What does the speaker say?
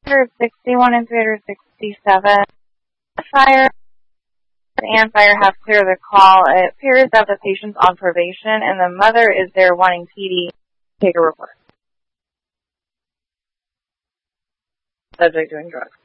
361 and 367. Fire and fire have cleared the call. It appears that the patient's on probation and the mother is there wanting PD to take a report. Subject doing drugs.